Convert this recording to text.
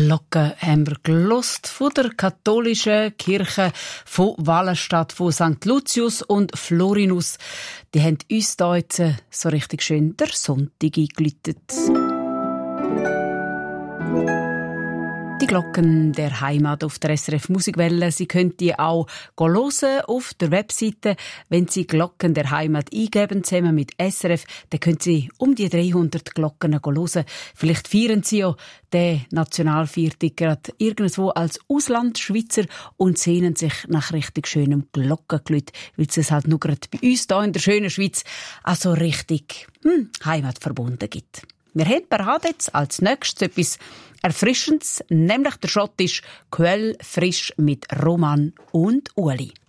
Glocken haben wir gelost von der katholischen Kirche von Wallenstadt, von St. Lucius und Florinus. Die haben uns da jetzt so richtig schön der Sonntag eingeläutet. Die Glocken der Heimat auf der SRF Musikwelle. Sie können die auch hören auf der Webseite. Wenn Sie Glocken der Heimat eingeben, zusammen mit SRF, dann können Sie um die 300 Glocken hören. Vielleicht feiern Sie ja den Nationalviertag gerade irgendwo als Auslandschweizer und sehnen sich nach richtig schönem Glockengeläut, weil es halt nur gerade bei uns hier in der schönen Schweiz auch so richtig Heimat verbunden gibt. Wir haben parat jetzt als nächstes etwas Erfrischendes, nämlich der schottische Quell frisch mit Roman und Uli.